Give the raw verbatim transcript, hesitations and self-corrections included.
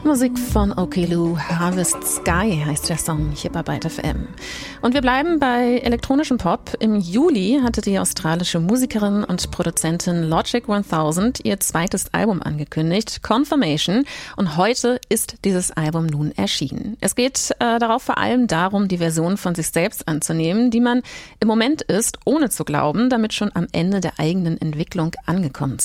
Musik von Okeloo, Harvest Sky heißt der Song hier bei Byte F M. Und wir bleiben bei elektronischem Pop. Im Juli hatte die australische Musikerin und Produzentin Logic tausend ihr zweites Album angekündigt, Confirmation. Und heute ist dieses Album nun erschienen. Es geht äh, darauf vor allem darum, die Version von sich selbst anzunehmen, die man im Moment ist, ohne zu glauben, damit schon am Ende der eigenen Entwicklung angekommen